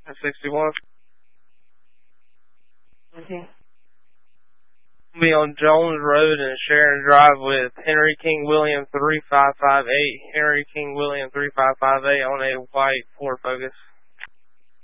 61. Okay. Be on Jones Road and Sharon Drive with Henry King William 3558. Henry King William 3558 on a white Ford Focus.